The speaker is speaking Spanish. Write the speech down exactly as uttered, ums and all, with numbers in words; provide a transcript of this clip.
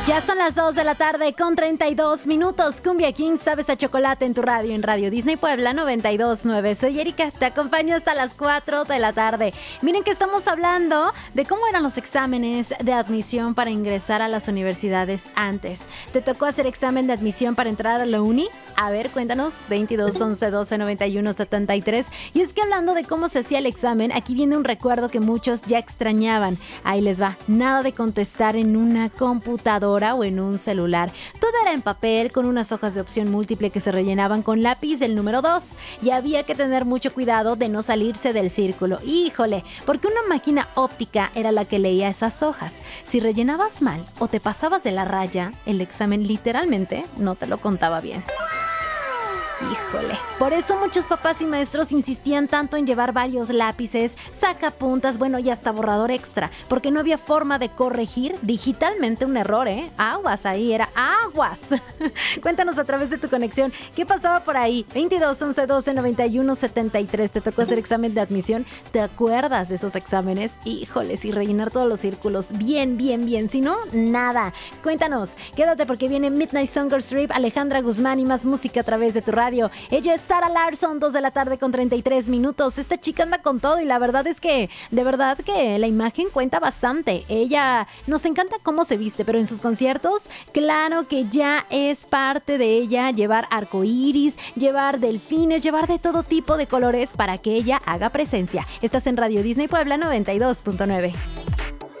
Ya son las dos de la tarde con treinta y dos minutos. Cumbia King, sabes a chocolate en tu radio, en Radio Disney Puebla noventa y dos punto nueve. Soy Erika, te acompaño hasta las cuatro de la tarde. Miren que estamos hablando de cómo eran los exámenes de admisión para ingresar a las universidades antes. ¿Te tocó hacer examen de admisión para entrar a la uni? A ver, cuéntanos, veintidós, once, doce, noventa y uno, setenta y tres. Y es que hablando de cómo se hacía el examen, aquí viene un recuerdo que muchos ya extrañaban. Ahí les va, nada de contestar en una computadora o en un celular. Todo era en papel con unas hojas de opción múltiple que se rellenaban con lápiz del número dos y había que tener mucho cuidado de no salirse del círculo. Híjole, porque una máquina óptica era la que leía esas hojas. Si rellenabas mal o te pasabas de la raya, el examen literalmente no te lo contaba bien. Híjole, por eso muchos papás y maestros insistían tanto en llevar varios lápices, sacapuntas, bueno, y hasta borrador extra, porque no había forma de corregir digitalmente un error, ¿eh? Aguas ahí, era aguas. Cuéntanos a través de tu conexión, ¿qué pasaba por ahí? veintidós, once, doce, noventa y uno, setenta y tres, ¿te tocó hacer examen de admisión? ¿Te acuerdas de esos exámenes? Híjoles, y rellenar todos los círculos, bien, bien, bien, si no, nada. Cuéntanos, quédate porque viene Midnight Soccer Strip, Alejandra Guzmán y más música a través de tu radio. Ella es Sara Larsson, dos de la tarde con treinta y tres minutos. Esta chica anda con todo y la verdad es que, de verdad que la imagen cuenta bastante. Ella nos encanta cómo se viste, pero en sus conciertos, claro que ya es parte de ella llevar arcoíris, llevar delfines, llevar de todo tipo de colores para que ella haga presencia. Estás en Radio Disney Puebla noventa y dos punto nueve.